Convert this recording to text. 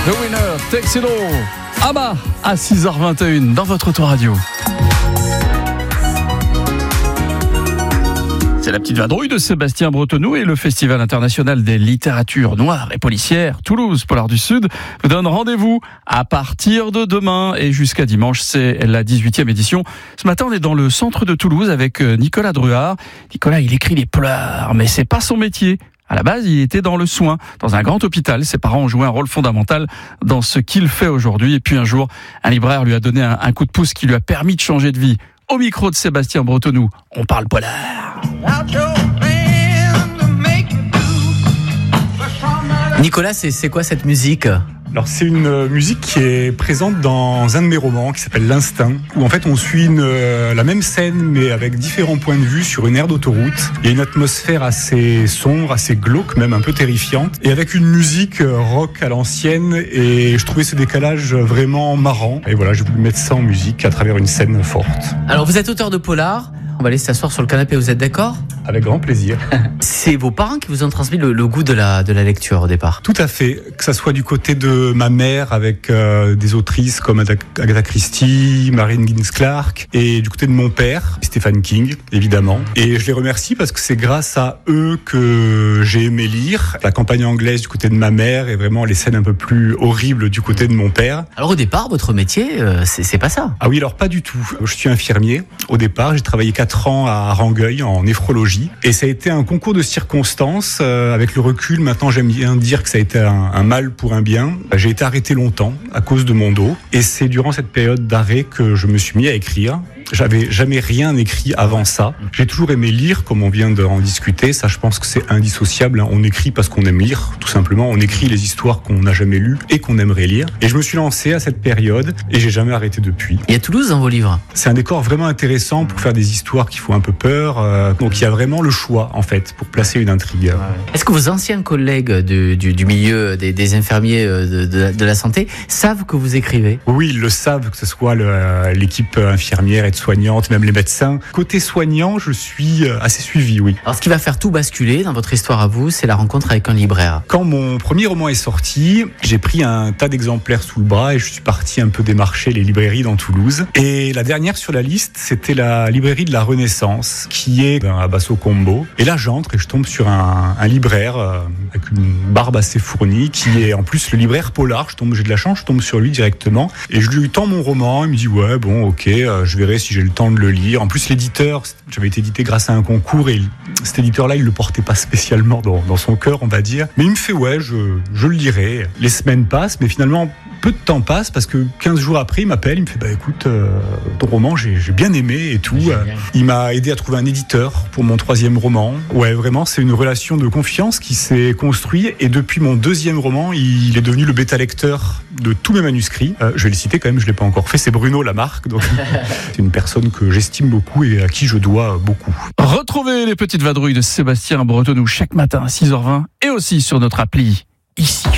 The Winner Takes It All. Abba à 6h21 dans votre autoradio. C'est la petite vadrouille de Sébastien Bretonneau et le Festival international des littératures noires et policières Toulouse Polar du Sud vous donne rendez-vous à partir de demain et jusqu'à dimanche. C'est la 18e édition. Ce matin, on est dans le centre de Toulouse avec Nicolas Druard. Nicolas, il écrit les polars, mais c'est pas son métier. À la base, il était dans le soin, dans un grand hôpital. Ses parents ont joué un rôle fondamental dans ce qu'il fait aujourd'hui. Et puis un jour, un libraire lui a donné un coup de pouce qui lui a permis de changer de vie. Au micro de Sébastien Bretonneau, on parle polar. Nicolas, c'est quoi cette musique ? Alors c'est une musique qui est présente dans un de mes romans qui s'appelle L'Instinct, où en fait on suit la même scène mais avec différents points de vue sur une aire d'autoroute. Il y a une atmosphère assez sombre, assez glauque, même un peu terrifiante, et avec une musique rock à l'ancienne, et je trouvais ce décalage vraiment marrant. Et voilà, j'ai voulu mettre ça en musique à travers une scène forte. Alors vous êtes auteur de polar, on va aller s'asseoir sur le canapé, vous êtes d'accord ? Avec grand plaisir. C'est vos parents qui vous ont transmis le goût de la lecture au départ ? Tout à fait, que ça soit du côté de ma mère avec des autrices comme Agatha Christie, Marianne Gibbs Clark, et du côté de mon père, Stephen King, évidemment. Et je les remercie parce que c'est grâce à eux que j'ai aimé lire. La campagne anglaise du côté de ma mère et vraiment les scènes un peu plus horribles du côté de mon père. Alors au départ, votre métier, c'est pas ça ? Ah oui, alors pas du tout. Je suis infirmier. Au départ, j'ai travaillé 4 ans à Rangueil en néphrologie. Et ça a été un concours de circonstances. Avec le recul, maintenant j'aime bien dire que ça a été un mal pour un bien. J'ai été arrêté longtemps à cause de mon dos. Et c'est durant cette période d'arrêt que je me suis mis à écrire. J'avais jamais rien écrit avant ça. J'ai toujours aimé lire, comme on vient d'en discuter. Ça, je pense que c'est indissociable. On écrit parce qu'on aime lire, tout simplement. On écrit les histoires qu'on n'a jamais lues et qu'on aimerait lire. Et je me suis lancé à cette période et j'ai jamais arrêté depuis. Il y a Toulouse dans vos livres ? C'est un décor vraiment intéressant pour faire des histoires qui font un peu peur. Donc il y a vraiment le choix, en fait, pour placer une intrigue. Est-ce que vos anciens collègues du milieu des infirmiers de la santé savent que vous écrivez ? Oui, ils le savent, que ce soit l'équipe infirmière et soignante, même les médecins. Côté soignant, je suis assez suivi, oui. Alors ce qui va faire tout basculer dans votre histoire à vous, c'est la rencontre avec un libraire. Quand mon premier roman est sorti, j'ai pris un tas d'exemplaires sous le bras et je suis parti un peu démarcher les librairies dans Toulouse. Et la dernière sur la liste, c'était la librairie de la Renaissance, qui est à Basso-Combo. Et là, j'entre et je tombe sur un libraire avec une barbe assez fournie, qui est en plus le libraire polar. J'ai de la chance, je tombe sur lui directement. Et je lui tends mon roman, il me dit « Ouais, bon, ok, je verrai si j'ai le temps de le lire ». En plus, l'éditeur, j'avais été édité grâce à un concours et cet éditeur-là, il le portait pas spécialement dans son cœur, on va dire. Mais il me fait « Ouais, je le lirai ». Les semaines passent, mais finalement, peu de temps passe parce que 15 jours après, il m'appelle, il me fait « Bah écoute, ton roman, j'ai bien aimé et tout ». Il m'a aidé à trouver un éditeur pour mon 3e roman. Ouais, vraiment, c'est une relation de confiance qui s'est construite et depuis mon 2e roman, il est devenu le bêta-lecteur de tous mes manuscrits. Je vais le citer quand même, je l'ai pas encore fait, c'est Bruno Lamarck, donc c'est une personne que j'estime beaucoup et à qui je dois beaucoup. Retrouvez les petites vadrouilles de Sébastien Bretonneau chaque matin à 6h20 et aussi sur notre appli ici.